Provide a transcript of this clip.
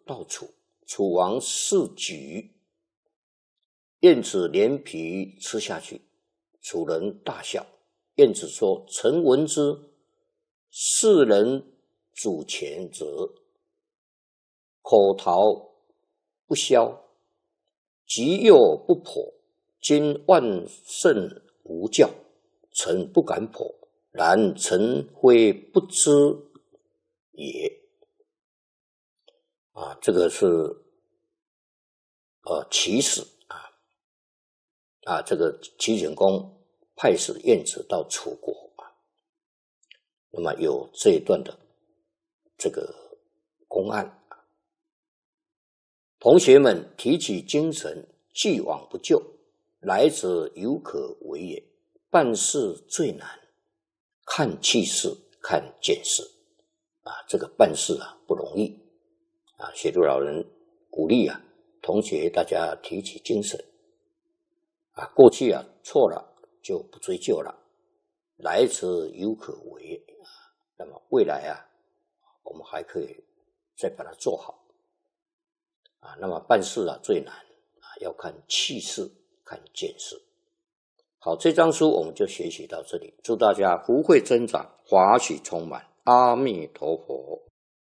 到楚，楚王侍举，晏子连皮吃下去，楚人大笑。晏子说：“臣闻之，世人主前者，口陶不消，疾诱不破。今万圣无教，臣不敢破。然臣非不知也。”这个是齐使这个齐景公派使晏子到楚国那么有这一段的这个公案同学们提起精神，既往不咎，来者犹可为也。办事最难，看气势，看见识这个办事不容易写作老人鼓励同学大家提起精神过去错了就不追究了，来者犹可为那么未来我们还可以再把它做好那么办事最难要看气势，看见识。好，这章书我们就学习到这里，祝大家福慧增长，法喜充满，阿弥陀佛。